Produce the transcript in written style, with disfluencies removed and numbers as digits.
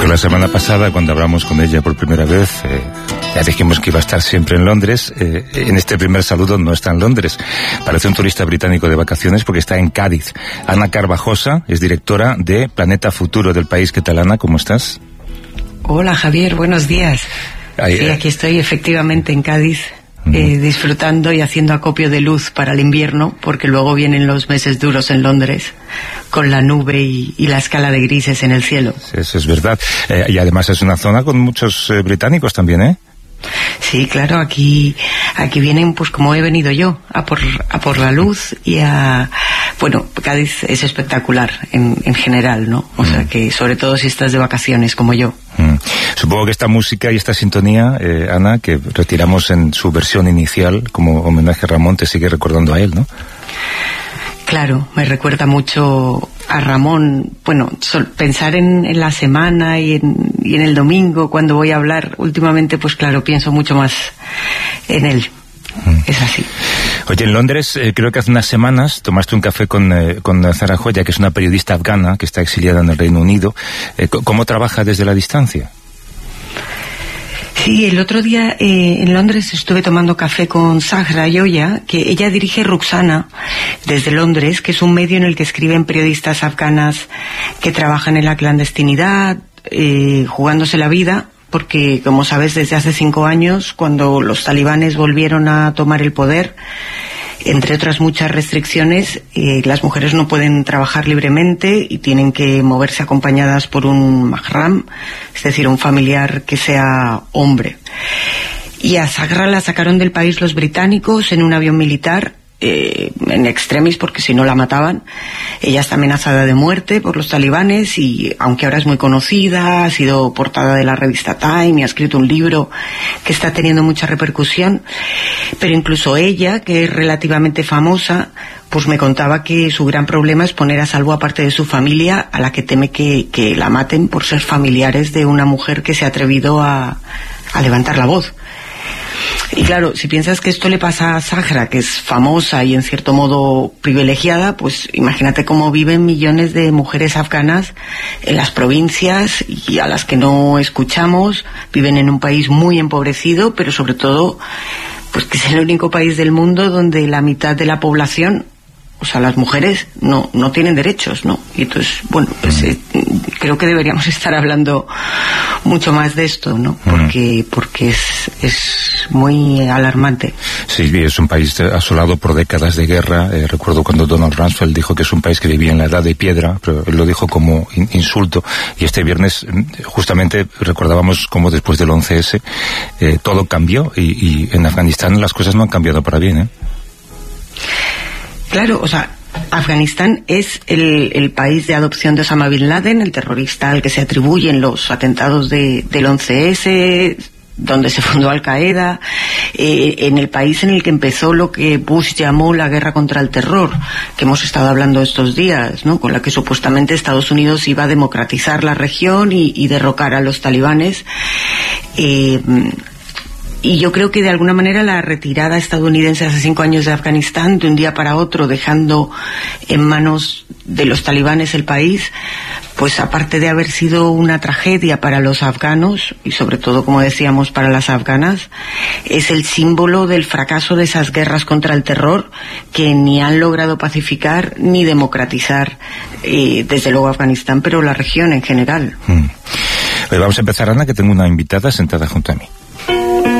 La semana pasada, cuando hablamos con ella por primera vez, ya dijimos que iba a estar siempre en Londres. En este primer saludo no está en Londres. Parece un turista británico de vacaciones porque está en Cádiz. Ana Carvajosa es directora de Planeta Futuro del País. ¿Qué tal, Ana? ¿Cómo estás? Hola, Javier. Buenos días. Sí, aquí estoy efectivamente en Cádiz. Disfrutando y haciendo acopio de luz para el invierno, porque luego vienen los meses duros en Londres, con la nube y la escala de grises en el cielo. Sí, eso es verdad. Y además es una zona con muchos británicos también, ¿eh? Sí, claro, aquí vienen, pues como he venido yo, a por la luz y a... Bueno, Cádiz es espectacular en general, ¿no? O sea que, sobre todo si estás de vacaciones como yo. Supongo que esta música y esta sintonía, Ana, que retiramos en su versión inicial como homenaje a Ramón, te sigue recordando a él, ¿no? Claro, me recuerda mucho a Ramón. Bueno, pensar en la semana y en el domingo cuando voy a hablar últimamente, pues claro, pienso mucho más en él. Es así. Oye, en Londres, creo que hace unas semanas tomaste un café con Zahra Joya, que es una periodista afgana que está exiliada en el Reino Unido. ¿Cómo trabaja desde la distancia? Sí, el otro día en Londres estuve tomando café con Zahra Joya, que ella dirige Ruxana desde Londres, que es un medio en el que escriben periodistas afganas que trabajan en la clandestinidad, jugándose la vida, porque, como sabes, desde hace 5 años, cuando los talibanes volvieron a tomar el poder, entre otras muchas restricciones, las mujeres no pueden trabajar libremente y tienen que moverse acompañadas por un mahram, es decir, un familiar que sea hombre. Y a Zahra la sacaron del país los británicos en un avión militar, en extremis, porque si no la mataban. Ella está amenazada de muerte por los talibanes y, aunque ahora es muy conocida, ha sido portada de la revista Time y ha escrito un libro que está teniendo mucha repercusión, pero incluso ella, que es relativamente famosa, pues me contaba que su gran problema es poner a salvo a parte de su familia, a la que teme que la maten por ser familiares de una mujer que se ha atrevido a levantar la voz. Y claro, si piensas que esto le pasa a Zahra, que es famosa y en cierto modo privilegiada, pues imagínate cómo viven millones de mujeres afganas en las provincias y a las que no escuchamos. Viven en un país muy empobrecido, pero sobre todo, pues que es el único país del mundo donde la mitad de la población, o sea, las mujeres no tienen derechos, ¿no? Y entonces, bueno, pues creo que deberíamos estar hablando mucho más de esto, ¿no? Porque es muy alarmante. Sí, es un país asolado por décadas de guerra. Recuerdo cuando Donald Rumsfeld dijo que es un país que vivía en la edad de piedra, pero él lo dijo como insulto. Y este viernes justamente recordábamos cómo después del 11S todo cambió y en Afganistán las cosas no han cambiado para bien, ¿eh? Claro, o sea, Afganistán es el país de adopción de Osama Bin Laden, el terrorista al que se atribuyen los atentados del 11S, donde se fundó Al-Qaeda, en el país en el que empezó lo que Bush llamó la guerra contra el terror, que hemos estado hablando estos días, ¿no? Con la que supuestamente Estados Unidos iba a democratizar la región y derrocar a los talibanes. Y yo creo que de alguna manera la retirada estadounidense hace 5 años de Afganistán, de un día para otro, dejando en manos de los talibanes el país, pues aparte de haber sido una tragedia para los afganos, y sobre todo, como decíamos, para las afganas, es el símbolo del fracaso de esas guerras contra el terror que ni han logrado pacificar ni democratizar, desde luego Afganistán, pero la región en general. Vamos a empezar, Ana, que tengo una invitada sentada junto a mí.